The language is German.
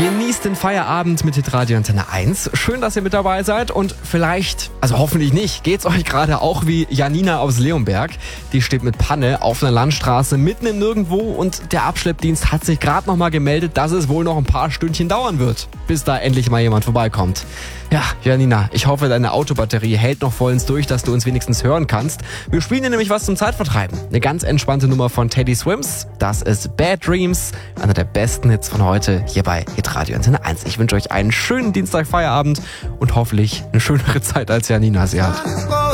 Genießt den Feierabend mit Hitradio Antenne 1. Schön, dass ihr mit dabei seid und vielleicht, also hoffentlich nicht, geht's euch gerade auch wie Janina aus Leonberg. Die steht mit Panne auf einer Landstraße mitten im Nirgendwo und der Abschleppdienst hat sich gerade noch mal gemeldet, dass es wohl noch ein paar Stündchen dauern wird, bis da endlich mal jemand vorbeikommt. Ja, Janina, ich hoffe, deine Autobatterie hält noch vollends durch, dass du uns wenigstens hören kannst. Wir spielen dir nämlich was zum Zeitvertreiben. Eine ganz entspannte Nummer von Teddy Swims. Das ist Bad Dreams, einer der besten Hits von heute hier bei Hitradio Antenne 1. Ich wünsche euch einen schönen Dienstagfeierabend und hoffentlich eine schönere Zeit, als Janina sie hat.